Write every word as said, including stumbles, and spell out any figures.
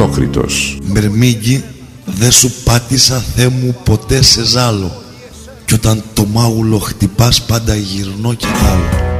Πρωτόκριτος. Μερμήγκι, δε σου πάτησα Θεέ μου ποτέ σε ζάλο, κι όταν το μάγουλο χτυπάς πάντα γυρνώ και άλλο.